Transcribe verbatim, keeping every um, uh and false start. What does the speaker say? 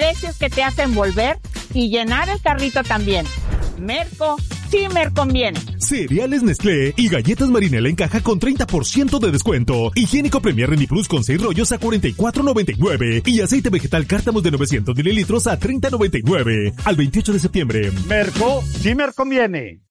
precios que te hacen volver y llenar el carrito también. Merco, sí me conviene. Cereales Nestlé y galletas Marinela en caja con treinta por ciento de descuento. Higiénico Premier Reniplus con seis rollos a cuarenta y cuatro noventa y nueve. Y aceite vegetal Cártamos de novecientos mililitros a treinta noventa y nueve. Al veintiocho de septiembre. Merco, sí me conviene.